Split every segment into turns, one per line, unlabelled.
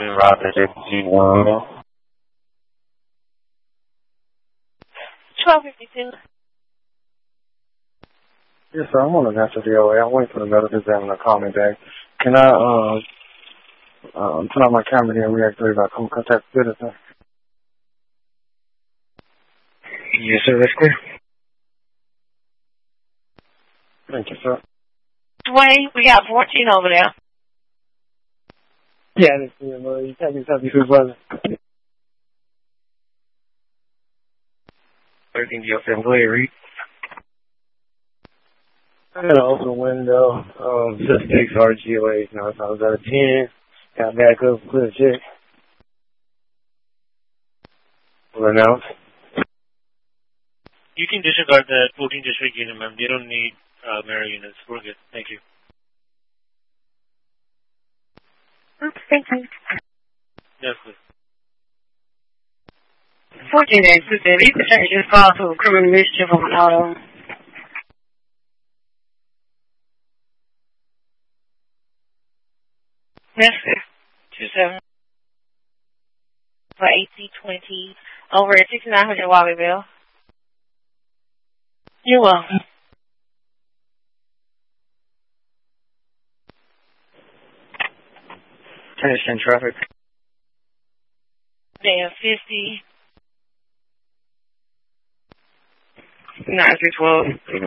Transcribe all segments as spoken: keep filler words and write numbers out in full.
Roger fifty-one.
twelve fifty-two.
Yes, sir. I'm on the National D O A. I'm waiting for the medical examiner to call me back. Can I uh, um, turn on my camera here and reactivate if I come in contact with it, sir?
Yes, sir. That's clear.
Thank you, sir.
Dwayne, we got fourteen over there.
Yeah, I didn't see him. Uh, you can't be talking to his brother.
thirteen D L seven. Go ahead, Reed.
I had an open window. Um, suspects R G O A. You know, so I was out of ten. Got back up, clear check. Will announce.
You can disregard the fourteen district unit, ma'am. They don't need uh, mirror units. We're good. Thank you.
Thank you.
Yes, please.
fourteen days, sister. You can change this file to a criminal mischief on auto. Yes, sir. two seven. For A C twenty. Over at sixty-nine hundred Wallyville. You're welcome.
Tennyson traffic.
Damn, fifty. nine three twelve.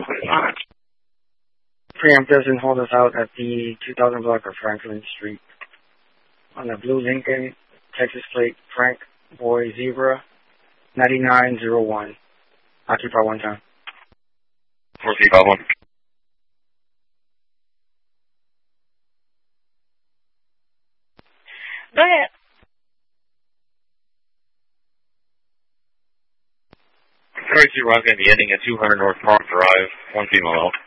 Preamp doesn't hold us out at the two thousand block of Franklin Street. On the blue Lincoln, Texas plate, Frank Boy Zebra, ninety-nine oh one. Occupy one time.
four three five one.
Go ahead.
thirty-two Rock going to be ending at two hundred North Park Drive, one female.